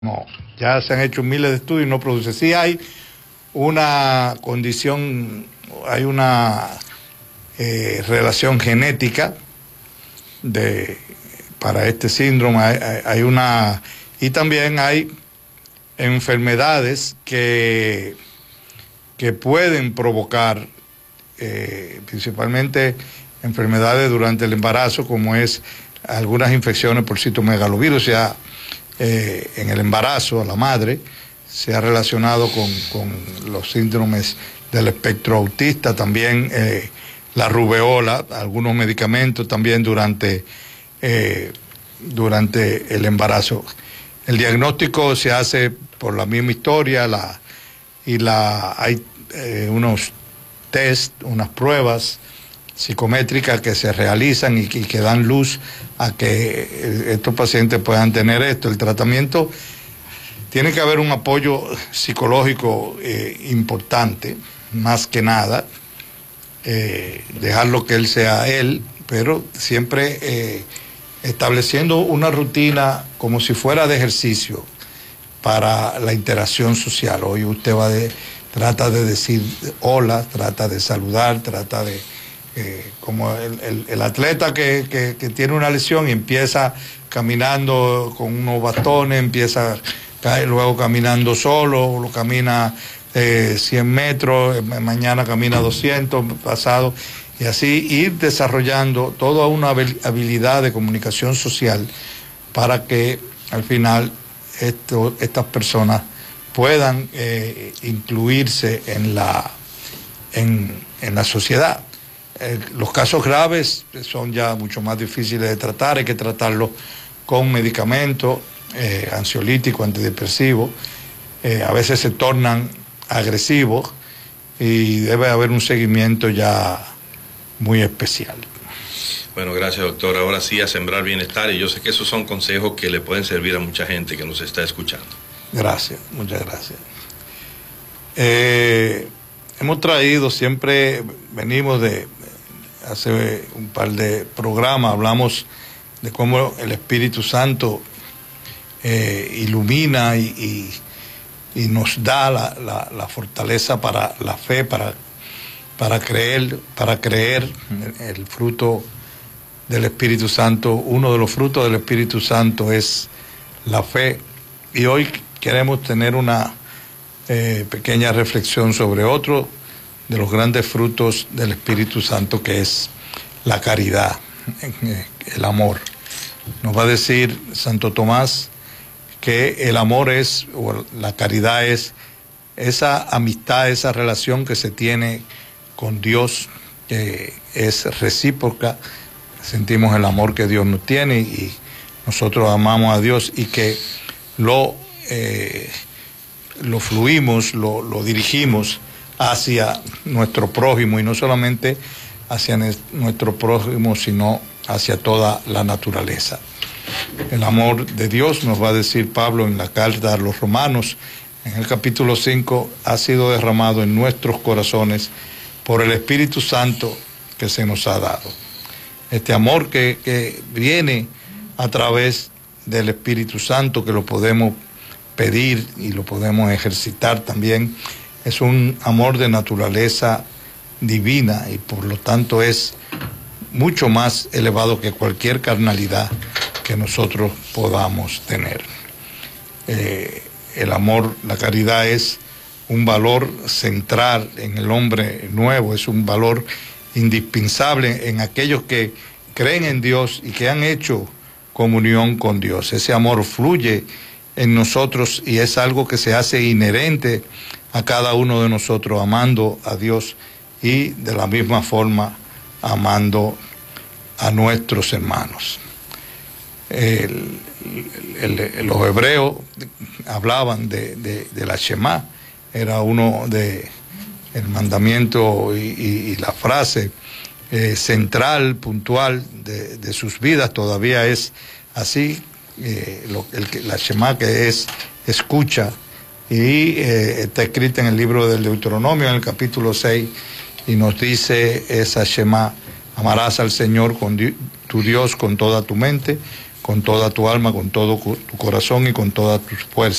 No, ya se han hecho miles de estudios y no produce. Sí hay una condición, hay una relación genética para este síndrome, hay una, y también hay enfermedades que pueden provocar, principalmente enfermedades durante el embarazo, como es algunas infecciones por citomegalovirus, ya en el embarazo a la madre se ha relacionado con los síndromes del espectro autista, también la rubeola, algunos medicamentos también durante el embarazo. El diagnóstico se hace por la misma historia, hay unos test, unas pruebas psicométricas que se realizan y que dan luz a que estos pacientes puedan tener esto. El tratamiento, tiene que haber un apoyo psicológico importante, más que nada, dejarlo que él sea él, pero siempre estableciendo una rutina como si fuera de ejercicio para la interacción social. Hoy usted trata de decir hola, trata de saludar, trata de... como el atleta que tiene una lesión y empieza caminando con unos bastones, cae luego caminando solo, lo camina 100 metros, mañana camina 200, pasado, y así ir desarrollando toda una habilidad de comunicación social para que al final estas personas puedan incluirse en la sociedad. Los casos graves son ya mucho más difíciles de tratar, hay que tratarlos con medicamentos ansiolíticos, antidepresivos, a veces se tornan agresivos y debe haber un seguimiento ya muy especial. Bueno, gracias, doctor. Ahora sí, a sembrar bienestar, y yo sé que esos son consejos que le pueden servir a mucha gente que nos está escuchando. Gracias, muchas gracias. Hemos traído, siempre venimos hace un par de programas, hablamos de cómo el Espíritu Santo ilumina y nos da la fortaleza para la fe, para creer el fruto del Espíritu Santo. Uno de los frutos del Espíritu Santo es la fe, y hoy queremos tener una pequeña reflexión sobre otro de los grandes frutos del Espíritu Santo, que es la caridad, el amor. Nos va a decir Santo Tomás que el amor o la caridad es esa amistad, esa relación que se tiene con Dios, que es recíproca. Sentimos el amor que Dios nos tiene y nosotros amamos a Dios, y que lo fluimos, lo dirigimos hacia nuestro prójimo, y no solamente hacia nuestro prójimo, sino hacia toda la naturaleza. El amor de Dios, nos va a decir Pablo en la carta a los Romanos, en el capítulo 5, ha sido derramado en nuestros corazones por el Espíritu Santo que se nos ha dado. Este amor que viene a través del Espíritu Santo, que lo podemos pedir y lo podemos ejercitar también, es un amor de naturaleza divina, y por lo tanto es mucho más elevado que cualquier carnalidad que nosotros podamos tener. El amor, la caridad, es un valor central en el hombre nuevo, es un valor indispensable en aquellos que creen en Dios y que han hecho comunión con Dios. Ese amor fluye en nosotros y es algo que se hace inherente a cada uno de nosotros, amando a Dios y de la misma forma amando a nuestros hermanos. Los hebreos hablaban de la Shema, era uno de el mandamiento y la frase central, puntual de sus vidas. Todavía es así, la Shema, que es escucha, y está escrita en el libro del Deuteronomio, en el capítulo 6, y nos dice esa Shema: amarás al Señor tu Dios con toda tu mente, con toda tu alma, con todo tu corazón y con todas tus fuerzas.